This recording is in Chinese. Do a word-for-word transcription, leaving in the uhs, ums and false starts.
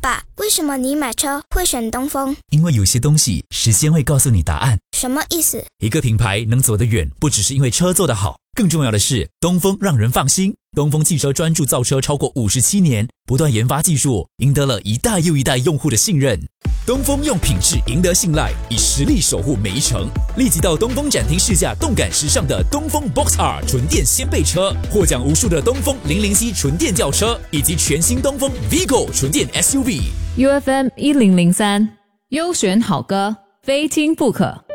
爸，为什么你买车会选东风？ 因为有些东西时间会告诉你答案。 什么意思？ 一个品牌能走得远，不只是因为车做得好，更重要的是东风让人放心。东风汽车专注造车超过五十七年，不断研发技术，赢得了一代又一代用户的信任。东风用品质赢得信赖，以实力守护每一程。立即到东风展厅试驾动感时尚的东风 Box R 纯电掀背车，获奖无数的东风零零七纯电轿车，以及全新东风 Vigo 纯电 S U V。 U F M 一零零三，优选好歌，非听不可。